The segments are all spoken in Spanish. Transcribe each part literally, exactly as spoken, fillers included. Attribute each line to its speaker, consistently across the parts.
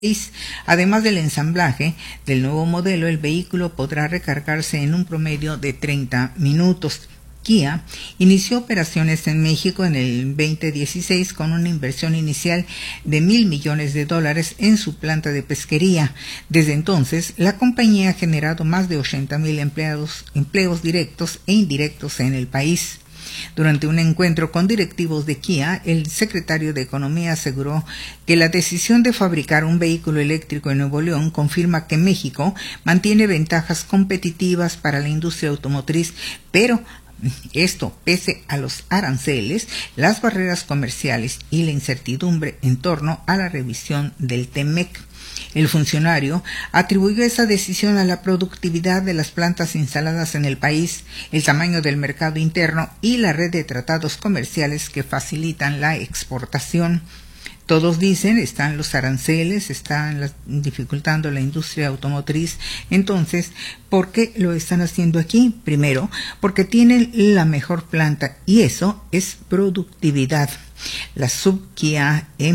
Speaker 1: Además del ensamblaje del nuevo modelo, el vehículo podrá recargarse en un promedio de treinta minutos. Kia inició operaciones en México en el veinte dieciséis con una inversión inicial de mil millones de dólares en su planta de pesquería. Desde entonces, la compañía ha generado más de ochenta mil empleados, empleos directos e indirectos en el país. Durante un encuentro con directivos de Kia, el secretario de Economía aseguró que la decisión de fabricar un vehículo eléctrico en Nuevo León confirma que México mantiene ventajas competitivas para la industria automotriz, pero esto pese a los aranceles, las barreras comerciales y la incertidumbre en torno a la revisión del TEMEC. El funcionario atribuyó esa decisión a la productividad de las plantas instaladas en el país, el tamaño del mercado interno y la red de tratados comerciales que facilitan la exportación. Todos dicen, están los aranceles, están la, dificultando la industria automotriz. Entonces, ¿por qué lo están haciendo aquí? Primero, porque tienen la mejor planta y eso es productividad. La Sub-Kia E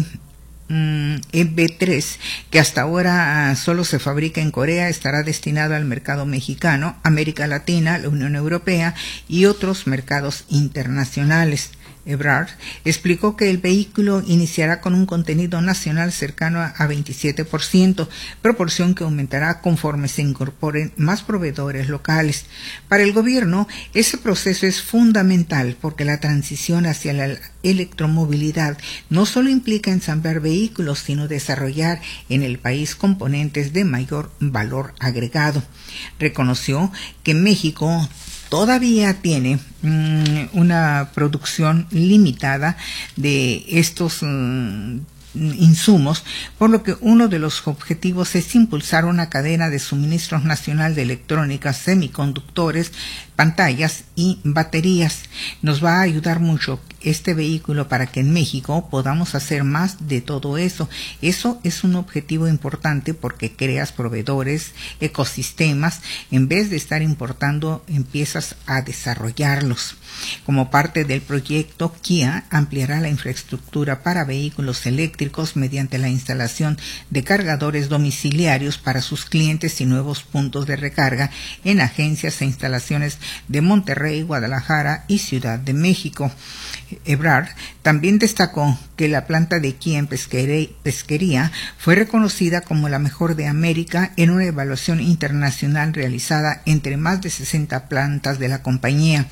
Speaker 1: V tres, que hasta ahora solo se fabrica en Corea, estará destinado al mercado mexicano, América Latina, la Unión Europea y otros mercados internacionales. Ebrard explicó que el vehículo iniciará con un contenido nacional cercano a veintisiete por ciento, proporción que aumentará conforme se incorporen más proveedores locales. Para el gobierno, ese proceso es fundamental porque la transición hacia la electromovilidad no solo implica ensamblar vehículos, sino desarrollar en el país componentes de mayor valor agregado. Reconoció que México todavía tiene mmm, una producción limitada de estos mmm, insumos, por lo que uno de los objetivos es impulsar una cadena de suministros nacional de electrónica, semiconductores, pantallas y baterías. Nos va a ayudar mucho este vehículo para que en México podamos hacer más de todo eso. Eso es un objetivo importante porque creas proveedores, ecosistemas, en vez de estar importando, empiezas a desarrollarlos. Como parte del proyecto, Kia ampliará la infraestructura para vehículos eléctricos mediante la instalación de cargadores domiciliarios para sus clientes y nuevos puntos de recarga en agencias e instalaciones de Monterrey, Guadalajara y Ciudad de México. Ebrard también destacó que la planta de Kia en pesquería fue reconocida como la mejor de América en una evaluación internacional realizada entre más de sesenta plantas de la compañía.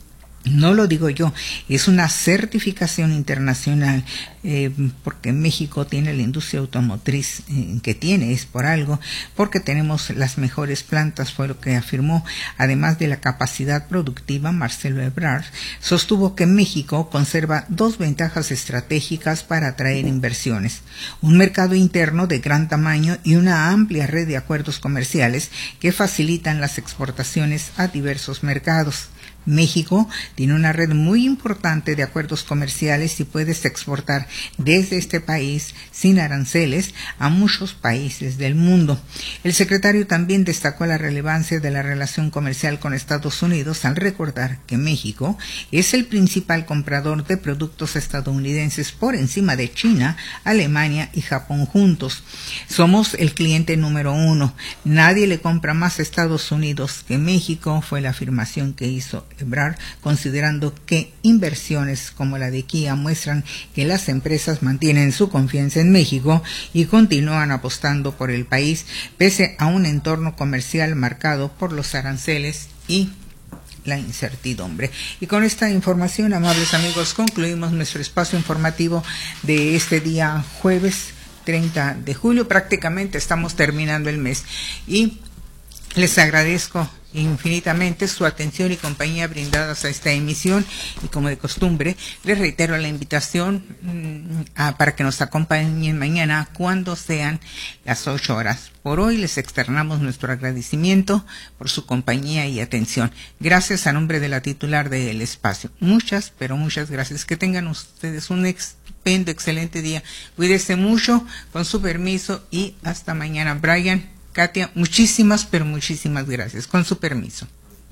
Speaker 1: No lo digo yo, es una certificación internacional, eh, porque México tiene la industria automotriz eh, que tiene, es por algo, porque tenemos las mejores plantas, fue lo que afirmó. Además de la capacidad productiva, Marcelo Ebrard sostuvo que México conserva dos ventajas estratégicas para atraer inversiones: un mercado interno de gran tamaño y una amplia red de acuerdos comerciales que facilitan las exportaciones a diversos mercados. México tiene una red muy importante de acuerdos comerciales y puedes exportar desde este país sin aranceles a muchos países del mundo. El secretario también destacó la relevancia de la relación comercial con Estados Unidos al recordar que México es el principal comprador de productos estadounidenses por encima de China, Alemania y Japón juntos. Somos el cliente número uno. Nadie le compra más a Estados Unidos que México, fue la afirmación que hizo Ebrard, considerando que inversiones como la de Kia muestran que las empresas mantienen su confianza en México y continúan apostando por el país pese a un entorno comercial marcado por los aranceles y la incertidumbre. Y con esta información, amables amigos, concluimos nuestro espacio informativo de este día jueves treinta de julio. Prácticamente estamos terminando el mes y les agradezco infinitamente su atención y compañía brindadas a esta emisión, y como de costumbre les reitero la invitación mmm, a, para que nos acompañen mañana cuando sean las ocho horas. Por hoy les externamos nuestro agradecimiento por su compañía y atención. Gracias a nombre de la titular del espacio. Muchas, pero muchas gracias. Que tengan ustedes un estupendo, excelente día. Cuídense mucho, con su permiso, y hasta mañana. Brian, Katia, muchísimas, pero muchísimas gracias. Con su permiso.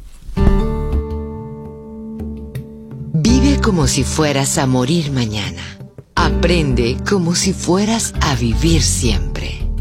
Speaker 2: Vive como si fueras a morir mañana. Aprende como si fueras a vivir siempre.